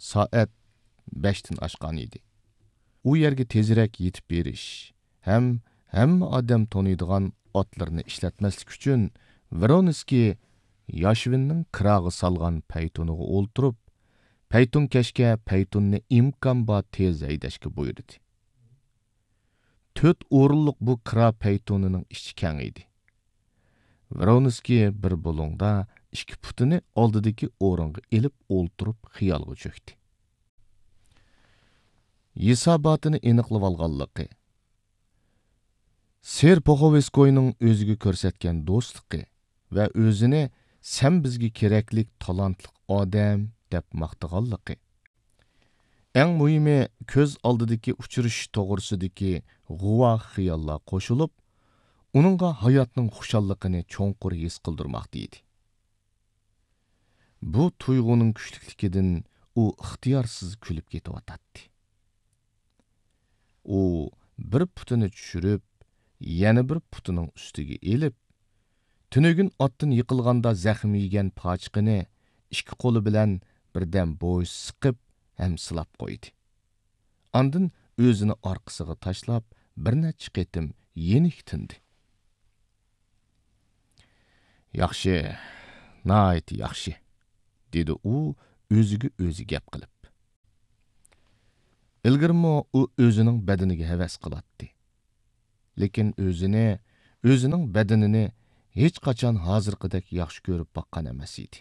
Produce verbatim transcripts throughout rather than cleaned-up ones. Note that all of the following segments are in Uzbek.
soat beshdan oshgan edi. U yerga tezroq yetib berish ham hamma odam taniydigan otlarni ishlatmaslik uchun Voronskiy Yashvinning qirog'i salgan paytuniga o'ltirib, Paytunkashga paytunni imkon bor tez haydashga buyurdi. To'rt o'rinliq bu qira paytunining ichi keng edi. Voronskiy bir bulungda ikki putini oldidagi o'ringa ilib o'ltirib xiyolga cho'kdi. Hisobotini aniqlab olganligi, Ser Pokhoveskoyning o'ziga ko'rsatgan do'stligi va o'zini "Sen bizga keraklik talantli odam" deb maqtaganligi. Eng muhimi, ko'z oldidagi uchirish to'g'risidagi g'uva xiyollar qo'shilib, uningga hayotning xushalligini cho'nqur his qildirmoqda edi. Bu tuyg'uning kuchlikidan u ixtiyorsiz kulib ketyotdi. U bir putini tushirib, yana bir putining ustiga elib, tunugin otdan yiqilganda zaxm yegan pochiqini ikki qo'li bilan birdan bo'y siqib ham silab qo'ydi. Andin o'zini orqasiga tashlab, bir necha qitim yenik tindi. "Yaxshi, nayt yaxshi", dedi u o'ziga o'zi gap qilib. Ilgirmo u o'zining badaniga havas qilatdi. Lekin o'zini, o'zining badanini hech qachon hozirgidek yaxshi ko'rib boqqan emas edi.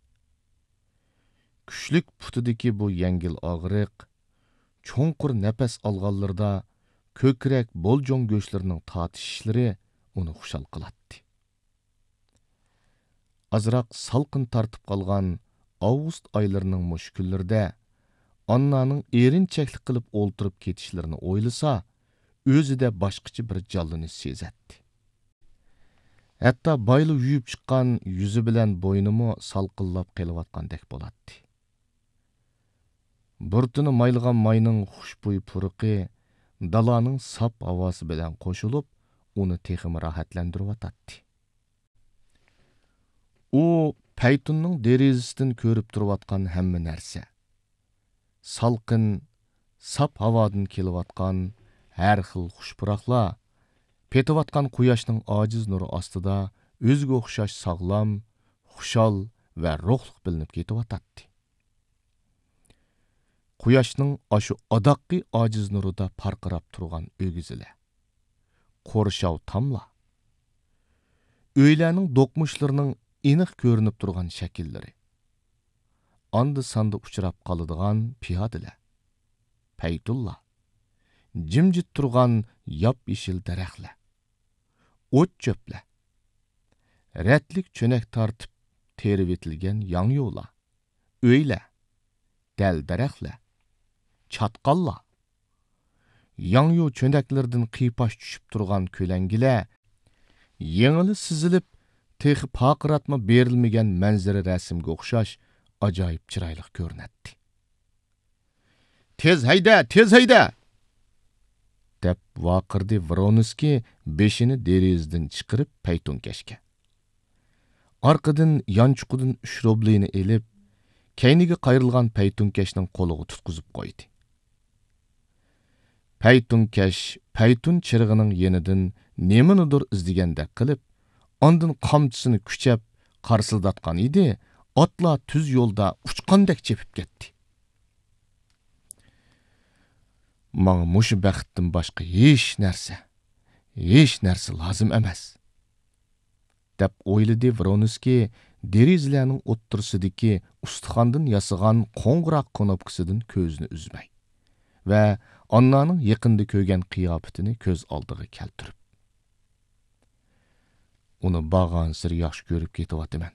Kuchlik putidagi bu yengil og'riq, cho'nqur nafas olganlarda ko'krak bo'ljon go'shlarining tortishishlari uni xushal qiladi. Azroq salqin tortib qolgan avgust oylarining mushkullarida Annaning erinchaklik qilib o'ltirib ketishlarini o'ylasa, o'zida boshqacha bir jonlanish sezadi. Hatto boyli yuyib chiqqan yuzi bilan bo'ynimi salqinlab qelayotgandek bo'ladi. Burtini mayligan mayning xushbo'y puruqi dalaning sap havosi bilan qo'shilib, uni texim rohatlantirib. U paytunning derazasidan ko'rib turayotgan hamma narsa, salqin, sap havodan kelayotgan har xil xushpuroqlar, petayotgan quyoshning ojiz nuri ostida o'ziga o'xshash sog'lom, xushal va ruhliq bilinib ketayotdi. Quyoshning ashu adoqqi ojiz nurida parqirab turgan o'gizilar, qo'rshav tomlar, uylarning do'qmushlarining aniq ko'rinib turgan shakllari, anda sanda uchrab qoladigan piyodalar, paytullar, jimjit turgan yop-yeshil daraxtlar, o't-cho'plar, ratlik cho'nak tortib terib etilgan yangyo'lar, uylar, dal daraxtlar, chatqallar, yangyo cho'naklardan qiypash tushib turgan ko'langilar, yengili sizilib texi paqiratma berilmagan manzara rasmga o'xshash ajoyib chiroyli ko'rinadi. "Tez hayda, tez hayda!" deb vaqirdi Voronskiy beshini derazadan chiqarib Paytunkashga. Orqadan yanchuqidan uch rublini elib, kayniga qayrilgan Paytunkashning qo'liga tutqizib qo'ydi. Paytunkash paytun chirig'ining yenidan nemanidir izdigandek qilib, ondan qamchisini kuchab qarsildatgan edi, otlar tuz yo'lda uchqandek chepib ketdi. "Manga mushu baxtdan boshqa hech narsa, hech narsa lozim emas", deb o'yladi Voronskiy derazalarning o'ttirsidagi ustixondan yasagan qo'ng'iroq knopkasidan ko'zini uzmay va Annaning yaqinda ko'rgan qiyofatini ko'z oldiga keltirib. Uni bag'an sir yaxshi ko'rib ketyapman.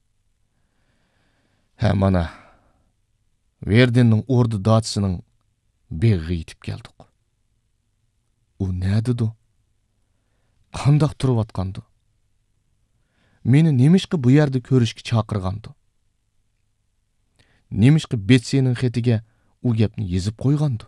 Ha mana, Verdinning o'rdi dodisining beg'i yetib keldik. U nadidu? Qandoq turayotgandi? Meni nemishqa bu yerda ko'rishga chaqirgandi? Nemishqa Betsining xetiga u gapni yezib qo'ygandi?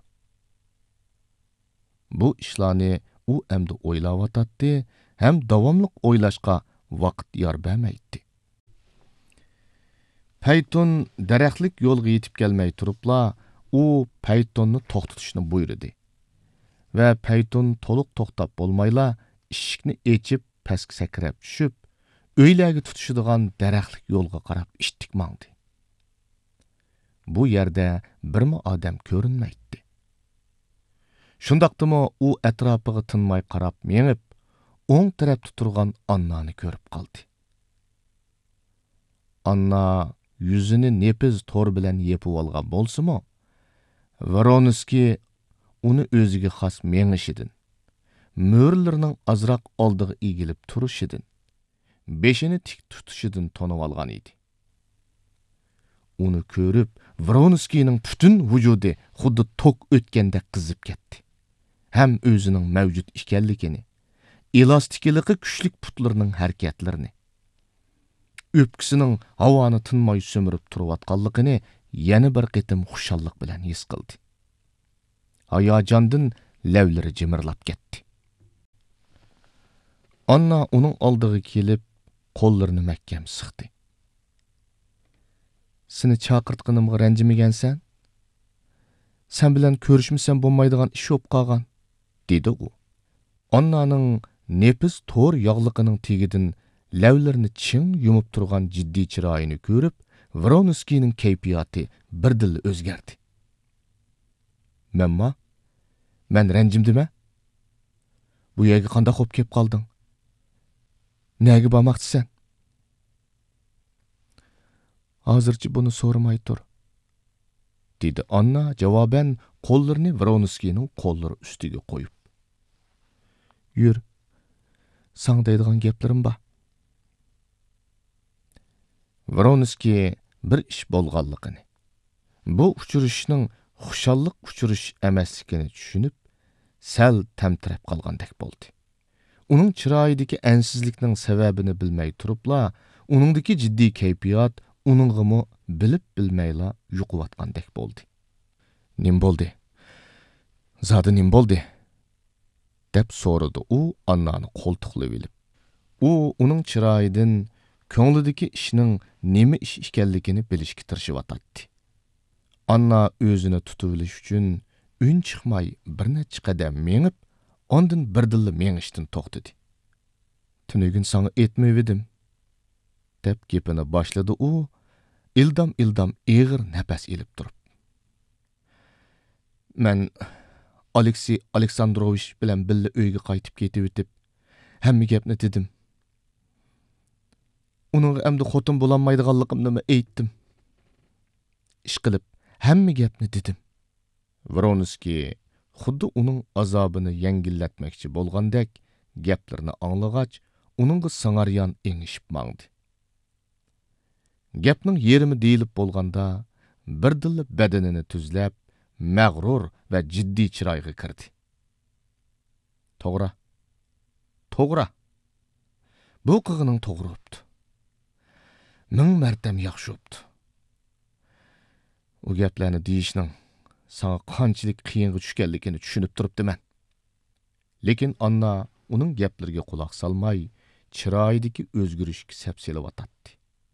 Bu ishlarni u endi o'ylayotdi, ham davomli o'ylashga vaqt yor bermaydi. Payton daraxtlik yo'lga yetib kelmay turibla, u Paytonni to'xtatishni buyurdi. Va Payton to'liq to'xtab bo'lmayla, eshikni ochib, pastga sakrab tushib, o'ylarga tutishadigan daraxtlik yo'lga qarab ishtik mangdi. Bu yerda birmi odam ko'rinmaydi. Shundaqdimi u atrofiga tinmay qarab mengib, o'ng tarafda turgan Annani ko'rib qoldi. Anna yuzini nepiz to'r bilan yepib olgan bo'lsa-mu, Voronskiy uni o'ziga xos mengishidan, mo'rlarining azroq oldiga egilib turishidan, beshini tik tutishidan tonib olgan edi. Uni ko'rib, Voronskiyning butun vujudi xuddi tok o'tgandek qizib ketdi. Ham o'zining mavjud ekanligini, elastikiligi kuchlik putlarining harakatlarini, o'pkisining havoni tinmay so'mirib turayotganligini yana bir qitim xushallik bilan his qildi. Hayajondan lavlari jimirlab ketdi. Anna uning oldiga kelib, qo'llarini mahkam siqdi. Seni chaqirtqinimga ranjimagansan? Sen bilan ko'rishmisan bo'lmaydigan ish bo'lib qolgan, dedi u. Annaning nepiz to'r yog'liqining tegidan lavlarini ching yumib turgan jiddiy chiroyini ko'rib, Voronskiyning kayfiyati birdan o'zgardi. "Menma? Men ranjimdimi? Bu yerga qanday xo'p kelib qolding? Nega bormoqchisan?" "Hozircha buni so'ramay tur", dedi Anna javoban qo'llarini Voronskiyning qo'llari ustiga qo'yib. "Yur. Sang deydigan gaplarim bor." Voronskiy bir ish bo'lganligini, bu uchrashishning xushallik uchrash emasligini tushunib, sal tamtirab qolgandek bo'ldi. Uning chiroyidagi ansizlikning sababini bilmay turibla, uningdagi jiddiy kayfiyat uninggimi bilib bilmayla yuqiyotgandek bo'ldi. "Nim bo'ldi? Zodi nim bo'ldi?" deb so'radi u Annani qo'ltiqlab olib. U uning chiroyidan ko'nglidagi ishning nima ish ekanligini bilishga tirishayotdi. Anna o'zini tutib olish uchun un chiqmay bir necha qadam mengib, ondan birdilla mengishdan to'xtadi. "Tunugin sana aytmaydim", deb gapini boshladi u, ildam-ildam eg'ir nafas elib turib. "Men Aleksey Aleksandrovich bilan birga uyga qaytib ketib o'tib, hamma gapni dedim. Uning endi xotin bo'lolmaydiganligimni aytdim. Ish qilib, hamma gapni dedim." Voronskiy xuddi uning azobini yengillatmoqchi bo'lgandek gaplarni anglag'ach, uningga sangaryon engishib mangdi. Gapning yerimi deyilib bo'lganda, birdilla badanini tuzlab, mag'rur va jiddiy chiroyga kirdi. "To'g'ri. To'g'ri. Bu qig'ining to'g'ri o'pdi. Ming martam yaxshi o'pdi. U gaplarni deyishning sana qanchalik qiyinga tushganligini tushunib turibdiman." Lekin Anna uning gaplariga quloq solmay, chiroyidagi o'zgarishga sapselayotdi.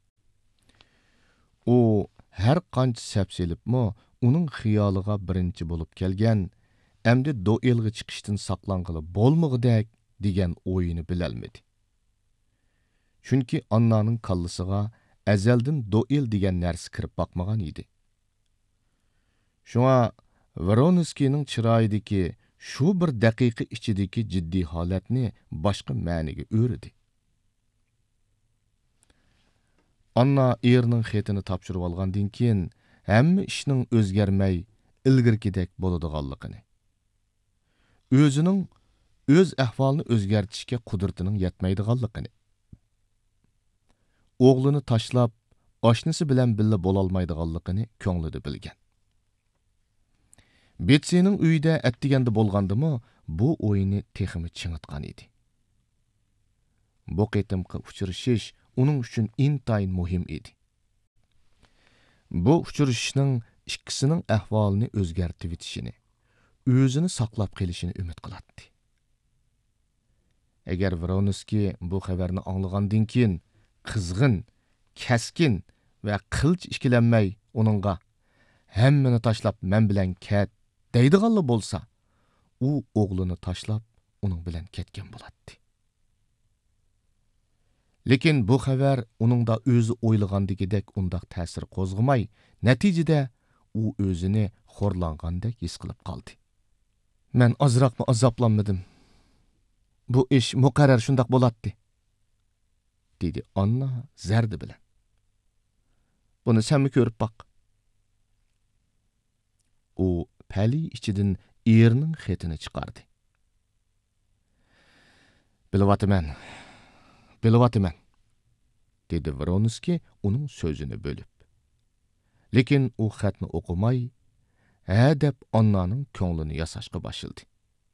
U har qancha sapselibmi, uning xiyoliga birinchi bo'lib kelgan, endi duelga chiqishdan saqlanqili bo'lmag'idek degan o'yini bilolmadi. Chunki Annaning kallasiga azaldan duel degan narsa kirib boqmagan edi. Shunga Voronskiyning chiroyidagi shu bir daqiqa ichidagi jiddiy holatni boshqa ma'niga o'ridi. Anna erining xetini topshirib olgandan keyin hamma ishning o'zgarmay ilgirkidek bo'ladiganligini, o'zining o'z ahvolini o'zgartirishga qudratining yetmaydiganligini, o'g'lini tashlab oshnasi bilan birga bo'lolmaydiganligini ko'nglida bilgan. Betsining uyida attiganda bo'lgandimi, bu o'yini texmi chingitgan edi. Bu qitimqi uchrashish uning uchun intayin muhim edi. Bu uchrashishning ikkisining ahvolini o'zgartirib etishini, o'zini saqlab qolishini umid qilardi. Agar Voronskiy bu xabarni anglagandan keyin qizg'in, kaskin va qilch ikkilanmay uningga hammani tashlab men bilan ket deydiganli bo'lsa, u o'g'lini tashlab uning bilan ketgan bo'ladi. Lekin bu xabar uningda o'zi o'ylagandagidek undaq ta'sir qo'zg'amay, natijada u o'zini xo'rlangandek his qilib qoldi. Men ozroqmi azoblanmadim. Bu ish muqarrar shundoq bo'ladi, dedi Anna zardi bilan. Buni senmi ko'rib baq. U pali ichidan erining xetini chiqardi. Bilyapman, bilyapman, dedi Vronsky uning so'zini bo'lib. Lekin u xatni o'qimay, ha deb Annaning ko'nglini yasashga boshladi.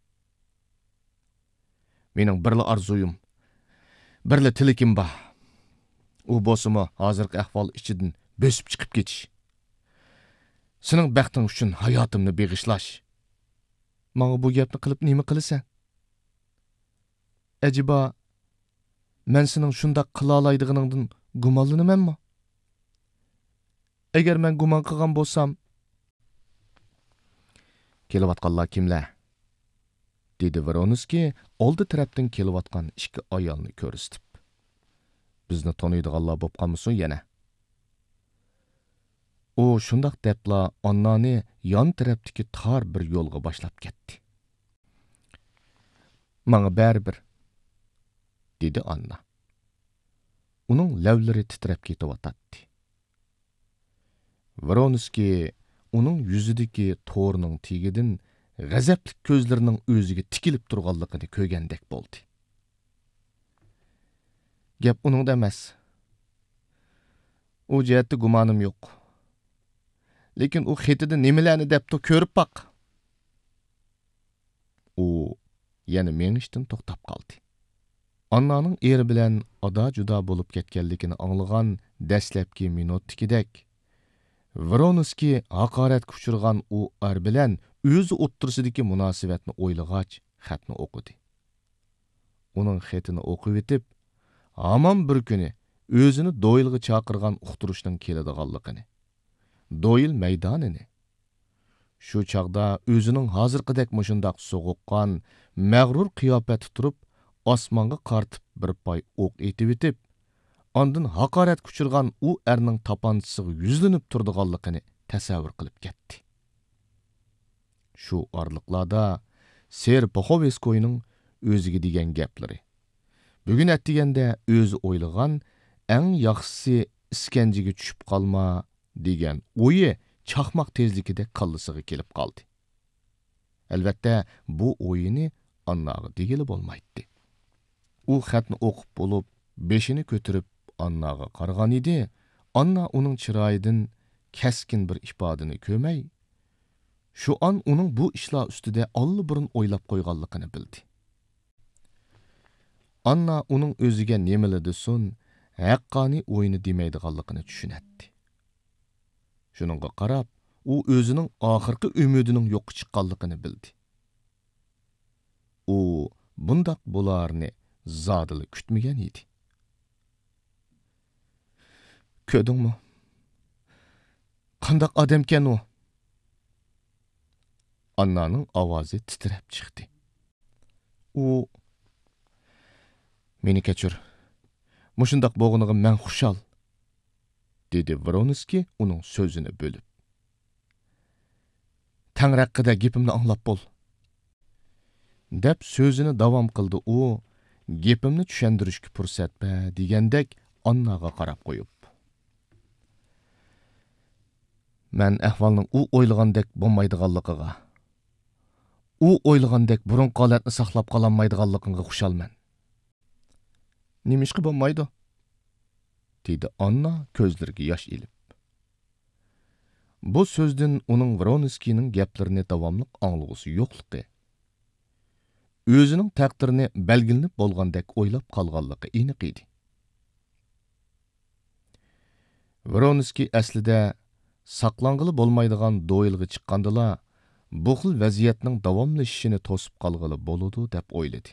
Mening birla arzuyum, birla tilikim bor. U bo'lsa-mu hozirgi ahvol ichidan bösib chiqib ketish. Sening baxting uchun hayotimni beg'ishlash. Menga bu gapni qilib nima qilasan? Ajiba, men sening shunda qila oladiganingdan gumonlanamanmi? Agar men gumon qilgan bo'lsam, kelayotganlar kimlar? Dedi Vronsky oldi tarafdan kelayotgan ikki ayolni ko'rsatib. Bizni tanıydiganlar bo'lib qolmasin yana. U shundoq debla Annani yon tarafdagi tor bir yo'lga boshlab ketdi. Menga baribir, dedi Anna. Uning lavlari titrab ketyotdi. Vronsky uning yuzidagi to'rning tegidan g'azabli ko'zlarining o'ziga tikilib turganligini ko'rgandek bo'ldi. Gap uningda emas. U jihatda gumonim yo'q. Lekin u xetida nimalarni debdi ko'rib baq. U yana menishdan to'xtab qoldi. Annaning eri bilan ada-juda bo'lib ketganligini anglagan dastlabki minutdagidek Vronsky haqoratga uchirgan u er bilan o'zi o'ttirsidagi munosabatni o'ylag'ach xatni o'qidi. Uning xetini o'qib etib, hamon bir kuni o'zini Doyilga chaqirgan uqtirishning keladiganligini, Doyil maydonini, shu chaqda o'zining hozirgidek mushundaq so'g'uqqan, mag'rur qiyofat turib, osmonga qartib bir pay o'q etib etib, ondan haqorat kuchirgan u erning tapanchisiga yuzlanib turdiganligini tasavvur qilib ketdi. Shu orliqlarda Ser Pokhoveskoyning o'ziga degan gaplari, bugun atdiganda o'zi o'ylagan eng yaxshisi iskanjiga tushib qolma degan o'yi chaqmoq tezligida qallasiga kelib qoldi. Albatta, bu o'yini Annaga degili bo'lmaydi. U xatni o'qib bo'lib, beshini ko'tarib Annaga qaragan edi. Anna uning chiroyidan keskin bir ifodani ko'rmay, shu an uning bu ishlar ustida allburun o'ylab qo'yganligini bildi. Anna uning o'ziga nimalar desin, haqqoniy o'yini demaydiganligini tushunatdi. Shuningga qarab, u o'zining oxirgi umidining yo'qqa chiqqanligini bildi. U bundaq bularni zodili kutmagan edi. Ko'rdingmi? Qandaq odamkan u? Annaning ovozi titrab chiqdi. U meni kechir. Mushundaq bo'g'iniga men xushal, dedi Vronsky uning so'zini bo'lib. Tangri haqida gapimni anglab bo'l, deb so'zini davom qildi u, gapimni tushuntirishga fursat ber degandek Annaga qarab qo'yib. Men ahvolning u o'ylagandek bo'lmaydiganligiga, u o'ylagandek burun qolatni saqlab qololmaydiganligiga xushalman. Nimishqi bo'lmaydi? Dedi Anna ko'zlariga yosh ilib. Bu so'zdan uning Vronskyning gaplarini davomli anglag'usi yo'qligi, o'zining taqdirini belgilanib bo'lgandek o'ylab qolganligi aniq edi. Vronsky aslida saqlang'ili bo'lmaydigan Doyilga chiqqandila, bu xil vaziyatning davomlashishini to'sib qolg'ili bo'ladi deb o'yladi.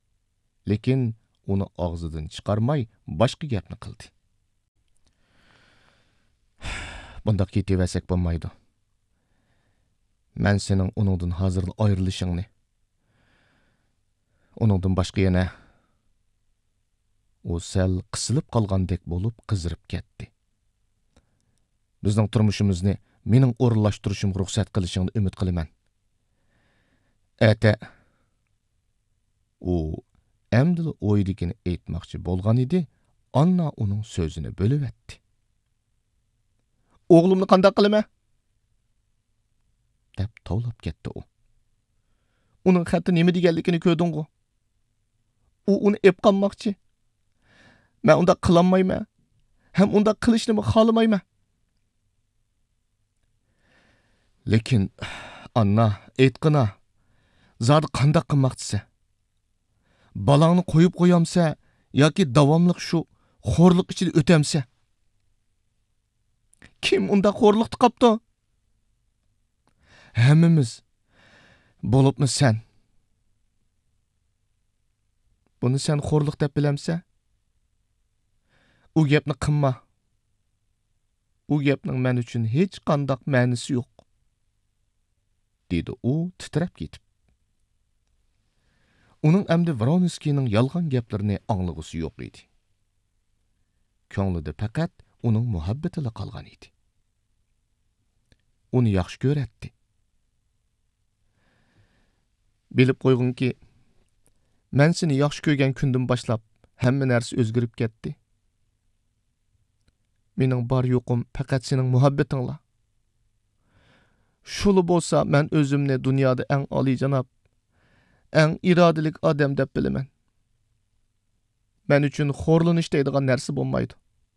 Lekin uni og'zidan chiqarmay boshqa gapni qildi. Bundaq ketaversak bo'lmaydi. Men sening uningdan hozir ayrilishingni, uningdan boshqa yana u sal qisilib qolgandek bo'lib qizirib ketdi. Bizning turmushimizni mening o'rinlashtirishimga ruxsat qilishingni umid qilaman. Ata u әмділі ойдекені aytmoqchi bo'lgan edi, Anna uning so'zini bo'lib etdi. O'g'limni qanday qilaman? deb tovlab ketdi u. Uning xatti nima deganligini ko'rding-ku? U uni ep qolmoqchi. Men unda qilolmayman. Ham unda qilishni xohlamayman. Lekin Anna aytqina, zodi qanday qilmoqchisi? Balangni qo'yib qo'yamsa yoki davomli shu xo'rliq ichida o'tamsa? Kim unda xo'rliqni qopdi? Hammamiz bo'libmi sen? Buni sen xo'rliq deb bilamsa? U gapni qilma. U gapning men uchun hech qanday ma'nosi yo'q, dedi u titrab ketib. Uning əmdi Vronskining yolg'on gaplarini anglag'usi yo'q edi. Ko'nglida faqat uning muhabbatila qolgan edi. Uni yaxshi ko'ratdi. Bilib qo'yginki, men seni yaxshi ko'rgan kundan boshlab hamma narsa o'zgarib ketdi. Mening bor yo'qim faqat sening muhabbatingla. Shuli bo'lsa, men o'zimni dunyoda eng oliyjanob, eng irodalik odam deb bilaman. Men uchun xo'rlanish deydigan narsa bo'lmaydi.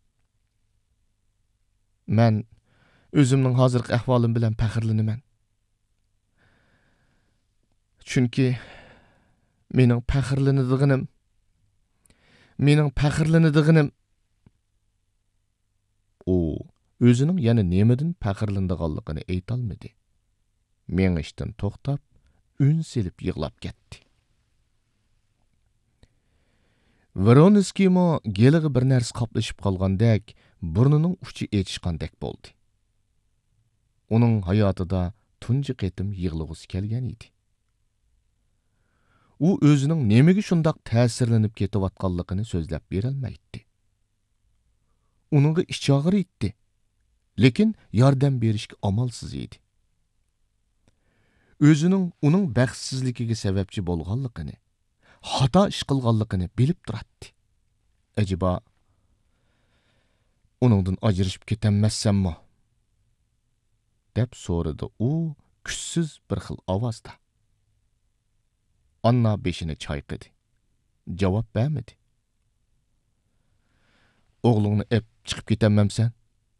Men o'zimning hozirgi ahvolim bilan faxrlanaman. Chunki mening faxrlanadiganim, mening faxrlanadiganim u o'zining yana nemadan faxrlanadiganligini aytolmadi. Mengishdan to'xtab, ün silib yig'lab ketdi. Vronskiy mo gelig'i bir narsa qoplashib qolgandek, burnining uchi etishgandek bo'ldi. Uning hayotida tunji qitim yig'lag'usi kelgan edi. U o'zining nemaga shundoq ta'sirlanib ketayotganligini so'zlab berolmaydi. Uningga ichi og'riydi, lekin yordam berishga amalsiz edi. O'zining uning baxtsizligiga sababchi bo'lganligini, xato ish qilganligini bilib turadi. Ajiba uningdan ajrashib ketammassanmi? deb so'radi u kuchsiz bir xil ovozda. Anna beshini chayqadi. Javob bermadi. O'g'lingni ep chiqib ketamamsan?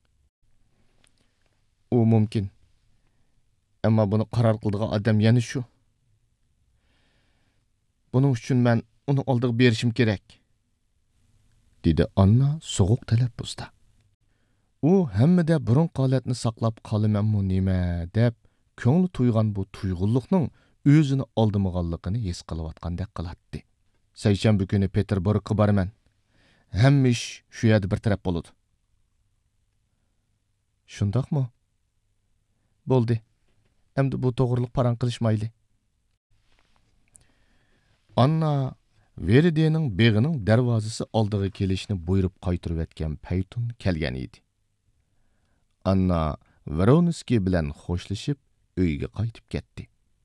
U mumkin. Ammo buni qaror qildigan odam yana shu. Buning uchun men uni oldiga berishim kerak, dedi Anna so'g'uq talaffuzda. U hammada burun qolatni saqlab qolamanmi nima deb ko'ngli tuygan bu tuyg'unlikning o'zini oldimag'anligini his qilayotgandek qiladi. Seshanba kuni Peterburgga boraman. Hamma ish shu yerda bir taraf bo'ladi. Shundaqmi? Bo'ldi. Endi bu to'g'riliq paran qilishmayli. Anna Veridening beg'ining darvozasi oldiga kelishni buyurib qaytirib etgan paytun kelgan edi. Anna Vronskiy bilan xo'shlashib uyiga qaytib ketdi.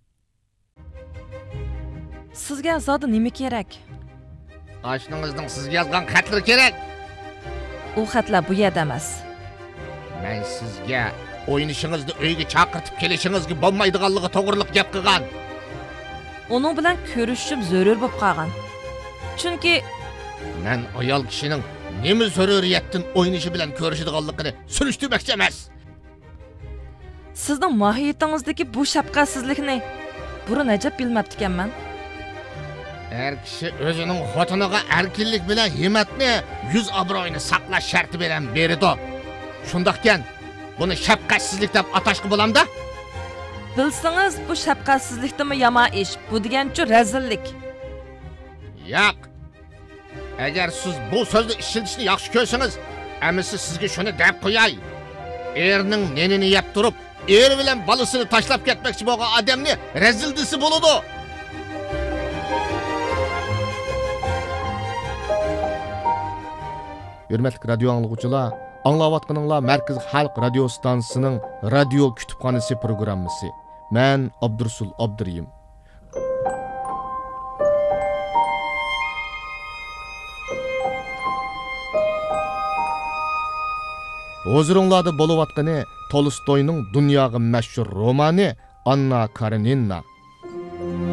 Sizga zodi nima kerak? Oshningizning sizga yozgan xatlar kerak. U xatlar bu yerda emas. Men sizga o'ynishingizni uyga chaqirtib kelishingizga bo'lmaydiganligi to'g'riliq gap qilgan. Uning bilan ko'rishib zarur bo'lib qolgan. Chunki men ayol kishining nima zaruriyatdan o'ynishi bilan ko'rishadiganligini surishtirmoqchi emas. Sizning mohiyatingizdagi bu shafqatsizlikni burun ajab bilmabdi ekanman. Her kishi o'zining xotiniga erkinlik bilan himmatni, yuz obro'yini saqlash sharti bilan beradi. Shundaqkan, buni shafqatsizlik deb atashga bo'lamda? Bilsangiz, bu shafqatsizlikdimi yomon ish, bu degancha razillik. Yo'q. Agar siz bu so'zni ishlatishni yaxshi ko'rsangiz, amisi sizga shuni deb qo'yay. erning nenini yeb turib, er bilan balasini tashlab ketmoqchi bo'lgan odamni razil desi bo'ladi. Hürmetli radio anlıqçılar, anlavatqanыңlar Merkez Halk Radio Stansiyasının Radio Kütüphanesi programması. Ben Abdursul Abduriyim. Huzurunlarda boluvatqanı Tolstoy'ның dünyaga məşhur romanı Anna Karenina.